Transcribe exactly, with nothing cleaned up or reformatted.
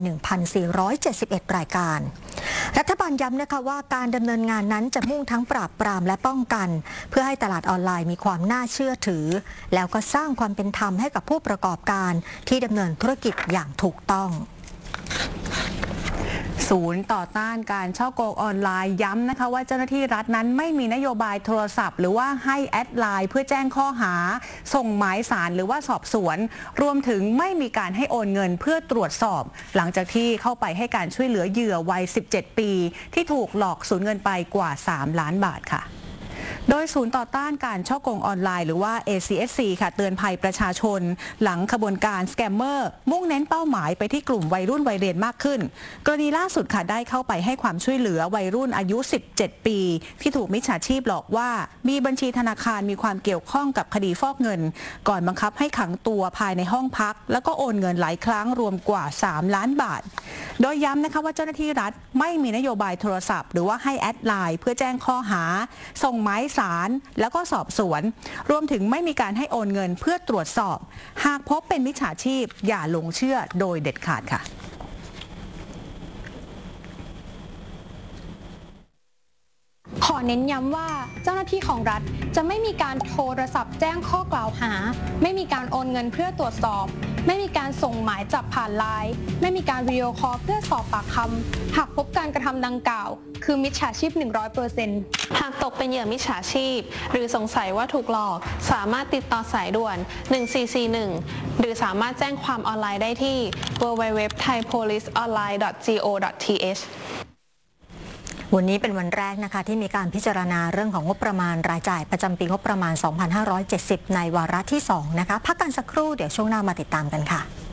หนึ่งพันสี่ร้อยเจ็ดสิบเอ็ด รายการรัฐบาลย้ำนะคะว่าการดำเนินงานนั้นจะมุ่งทั้งปราบปรามและป้องกันเพื่อให้ตลาดออนไลน์มีความน่าเชื่อถือแล้วก็สร้างความเป็นธรรมให้กับผู้ประกอบการที่ดำเนินธุรกิจอย่างถูกต้องศูนย์ต่อต้านการฉ้อโกงออนไลน์ย้ำนะคะว่าเจ้าหน้าที่รัฐนั้นไม่มีนโยบายโทรศัพท์หรือว่าให้แอดไลน์เพื่อแจ้งข้อหาส่งหมายสารหรือว่าสอบสวนรวมถึงไม่มีการให้โอนเงินเพื่อตรวจสอบหลังจากที่เข้าไปให้การช่วยเหลือเหยื่อวัยสิบเจ็ดปีที่ถูกหลอกสูญเงินไปกว่าสามล้านบาทค่ะโดยศูนย์ต่อต้านการฉ้อโกงออนไลน์หรือว่า เอ ซี เอส ซี ค่ะเตือนภัยประชาชนหลังขบวนการสแกมเมอร์มุ่งเน้นเป้าหมายไปที่กลุ่มวัยรุ่นวัยเรียนมากขึ้นกรณีล่าสุดค่ะได้เข้าไปให้ความช่วยเหลือวัยรุ่นอายุสิบเจ็ดปีที่ถูกมิจฉาชีพหลอกว่ามีบัญชีธนาคารมีความเกี่ยวข้องกับคดีฟอกเงินก่อนบังคับให้ขังตัวภายในห้องพักแล้วก็โอนเงินหลายครั้งรวมกว่าสามล้านบาทโดยย้ำนะคะว่าเจ้าหน้าที่รัฐไม่มีนโยบายโทรศัพท์หรือว่าให้แอดไลน์เพื่อแจ้งข้อหาส่งหมายสารแล้วก็สอบสวนรวมถึงไม่มีการให้โอนเงินเพื่อตรวจสอบหากพบเป็นมิจฉาชีพอย่าหลงเชื่อโดยเด็ดขาดค่ะขอเน้นย้ำว่าเจ้าหน้าที่ของรัฐจะไม่มีการโทรศัพท์แจ้งข้อกล่าวหาไม่มีการโอนเงินเพื่อตรวจสอบไม่มีการส่งหมายจับผ่านไลน์ไม่มีการวิดีโอคอลเพื่อสอบปากคำหากพบการกระทำดังกล่าวคือมิจฉาชีพ หนึ่งร้อยเปอร์เซ็นต์หากตกเป็นเหยื่อมิจฉาชีพหรือสงสัยว่าถูกหลอกสามารถติดต่อสายด่วนหนึ่งสี่สี่หนึ่งหรือสามารถแจ้งความออนไลน์ได้ที่ ดับเบิลยู ดับเบิลยู ดับเบิลยู ดอท ไทยโพลิสออนไลน์ ดอท จี โอ ดอท ที เอชวันนี้เป็นวันแรกนะคะที่มีการพิจารณาเรื่องของงบประมาณรายจ่ายประจำปีงบประมาณ สองพันห้าร้อยเจ็ดสิบ ในวาระที่สองนะคะพักกันสักครู่เดี๋ยวช่วงหน้ามาติดตามกันค่ะ